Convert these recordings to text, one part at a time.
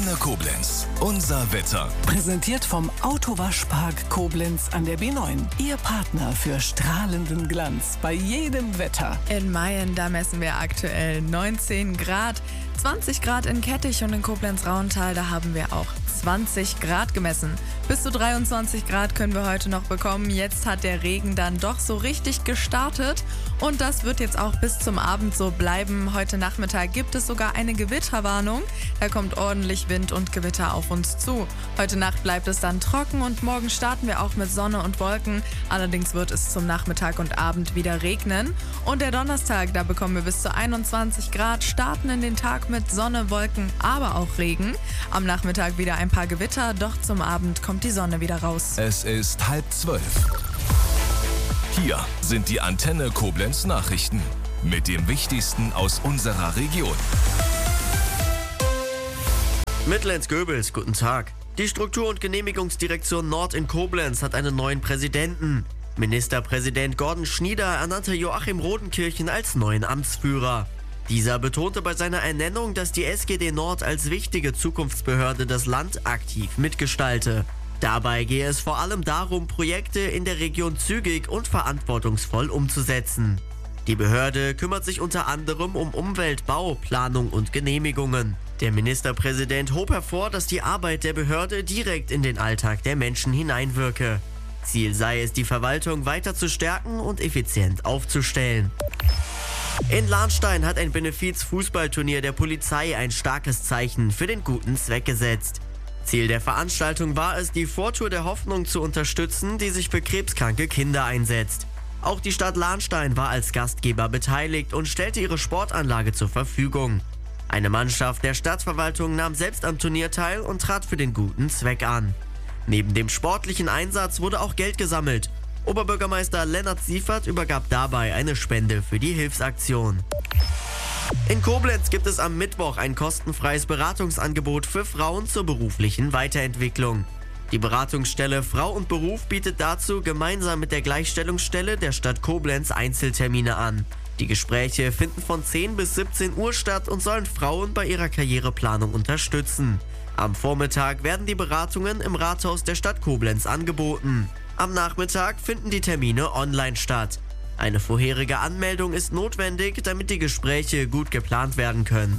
Antenne Koblenz. Unser Wetter. Präsentiert vom Autowaschpark Koblenz an der B9. Ihr Partner für strahlenden Glanz bei jedem Wetter. In Mayen, da messen wir aktuell 19 Grad. 20 Grad in Kettich und in Koblenz-Rauental, da haben wir auch 20 Grad gemessen. Bis zu 23 Grad können wir heute noch bekommen. Jetzt hat der Regen dann doch so richtig gestartet und das wird jetzt auch bis zum Abend so bleiben. Heute Nachmittag gibt es sogar eine Gewitterwarnung. Da kommt ordentlich Wind und Gewitter auf uns zu. Heute Nacht bleibt es dann trocken und morgen starten wir auch mit Sonne und Wolken. Allerdings wird es zum Nachmittag und Abend wieder regnen. Und der Donnerstag, da bekommen wir bis zu 21 Grad, starten in den Tag mit Sonne, Wolken, aber auch Regen. Am Nachmittag wieder ein paar Gewitter, doch zum Abend kommt die Sonne wieder raus. Es ist 11:30. Hier sind die Antenne Koblenz Nachrichten mit dem Wichtigsten aus unserer Region. Mittellenz-Göbels, guten Tag. Die Struktur- und Genehmigungsdirektion Nord in Koblenz hat einen neuen Präsidenten. Ministerpräsident Gordon Schnieder ernannte Joachim Rodenkirchen als neuen Amtsführer. Dieser betonte bei seiner Ernennung, dass die SGD Nord als wichtige Zukunftsbehörde das Land aktiv mitgestalte. Dabei gehe es vor allem darum, Projekte in der Region zügig und verantwortungsvoll umzusetzen. Die Behörde kümmert sich unter anderem um Umwelt, Bau, Planung und Genehmigungen. Der Ministerpräsident hob hervor, dass die Arbeit der Behörde direkt in den Alltag der Menschen hineinwirke. Ziel sei es, die Verwaltung weiter zu stärken und effizient aufzustellen. In Lahnstein hat ein Benefiz-Fußballturnier der Polizei ein starkes Zeichen für den guten Zweck gesetzt. Ziel der Veranstaltung war es, die Vortour der Hoffnung zu unterstützen, die sich für krebskranke Kinder einsetzt. Auch die Stadt Lahnstein war als Gastgeber beteiligt und stellte ihre Sportanlage zur Verfügung. Eine Mannschaft der Stadtverwaltung nahm selbst am Turnier teil und trat für den guten Zweck an. Neben dem sportlichen Einsatz wurde auch Geld gesammelt. Oberbürgermeister Lennart Siefert übergab dabei eine Spende für die Hilfsaktion. In Koblenz gibt es am Mittwoch ein kostenfreies Beratungsangebot für Frauen zur beruflichen Weiterentwicklung. Die Beratungsstelle Frau und Beruf bietet dazu gemeinsam mit der Gleichstellungsstelle der Stadt Koblenz Einzeltermine an. Die Gespräche finden von 10 bis 17 Uhr statt und sollen Frauen bei ihrer Karriereplanung unterstützen. Am Vormittag werden die Beratungen im Rathaus der Stadt Koblenz angeboten. Am Nachmittag finden die Termine online statt. Eine vorherige Anmeldung ist notwendig, damit die Gespräche gut geplant werden können.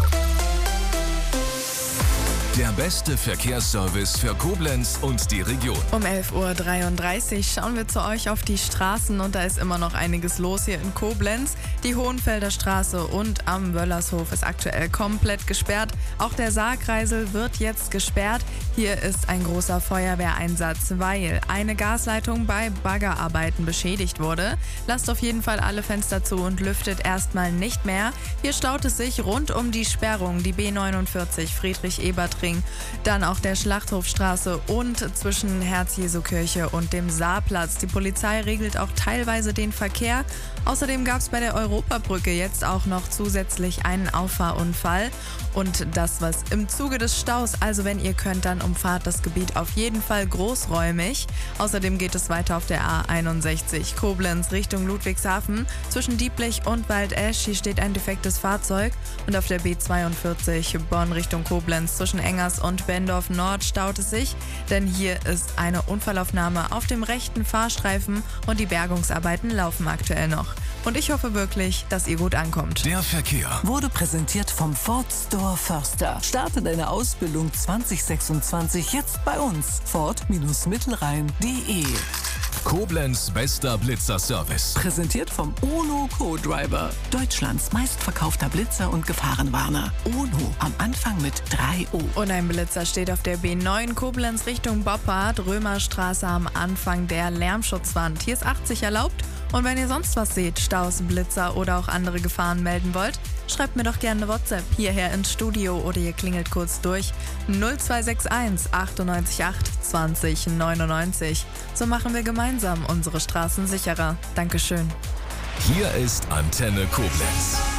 Der beste Verkehrsservice für Koblenz und die Region. Um 11:33 Uhr schauen wir zu euch auf die Straßen und da ist immer noch einiges los hier in Koblenz. Die Hohenfelder Straße und am Wöllershof ist aktuell komplett gesperrt. Auch der Saarkreisel wird jetzt gesperrt. Hier ist ein großer Feuerwehreinsatz, weil eine Gasleitung bei Baggerarbeiten beschädigt wurde. Lasst auf jeden Fall alle Fenster zu und lüftet erstmal nicht mehr. Hier staut es sich rund um die Sperrung, die B49 Friedrich-Ebert-Ring, dann auch der Schlachthofstraße und zwischen Herz-Jesu-Kirche und dem Saarplatz. Die Polizei regelt auch teilweise den Verkehr. Außerdem gab es bei der Europabrücke jetzt auch noch zusätzlich einen Auffahrunfall. Und das was im Zuge des Staus, also wenn ihr könnt, dann umfahrt das Gebiet auf jeden Fall großräumig. Außerdem geht es weiter auf der A61 Koblenz Richtung Ludwigshafen. Zwischen Dieblich und Waldesch, hier steht ein defektes Fahrzeug. Und auf der B42 Bonn Richtung Koblenz zwischen Engers und Bendorf Nord staut es sich, denn hier ist eine Unfallaufnahme auf dem rechten Fahrstreifen und die Bergungsarbeiten laufen aktuell noch. Und ich hoffe wirklich, dass ihr gut ankommt. Der Verkehr Wurde präsentiert vom Ford Store Förster. Starte deine Ausbildung 2026 jetzt bei uns. Ford-Mittelrhein.de. Koblenz bester Blitzerservice. Präsentiert vom Ono Co-Driver. Deutschlands meistverkaufter Blitzer und Gefahrenwarner. Ono am Anfang mit 3O. Und ein Blitzer steht auf der B9 Koblenz Richtung Boppard, Römerstraße am Anfang der Lärmschutzwand. Hier ist 80 erlaubt. Und wenn ihr sonst was seht, Staus, Blitzer oder auch andere Gefahren melden wollt, schreibt mir doch gerne eine WhatsApp hierher ins Studio oder ihr klingelt kurz durch 0261 98 8 20 99. So machen wir gemeinsam unsere Straßen sicherer. Dankeschön. Hier ist Antenne Koblenz.